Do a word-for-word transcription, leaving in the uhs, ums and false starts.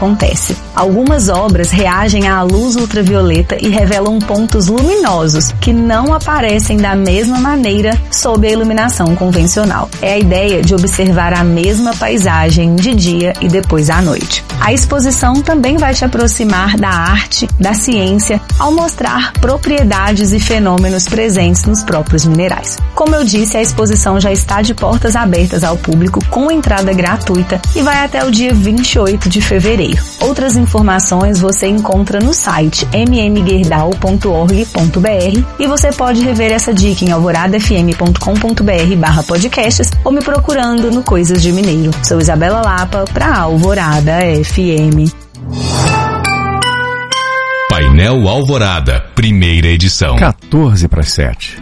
acontece. Algumas obras reagem à luz ultravioleta e revelam pontos luminosos que não aparecem da mesma maneira sob a iluminação convencional. É a ideia de observar a mesma paisagem de dia e depois à noite. A exposição também vai te aproximar da arte, da ciência, ao mostrar propriedades e fenômenos presentes nos próprios minerais. Como eu disse, a exposição já está de portas abertas ao público com entrada gratuita e vai até o dia vinte e oito de fevereiro. Outras informações você encontra no site m m guerdal ponto org ponto b r e você pode rever essa dica em alvorada f m ponto com ponto b r barra podcasts ou me procurando no Coisas de Mineiro. Sou Isabela Lapa para Alvorada F M. Painel Alvorada, primeira edição. quatorze para as sete.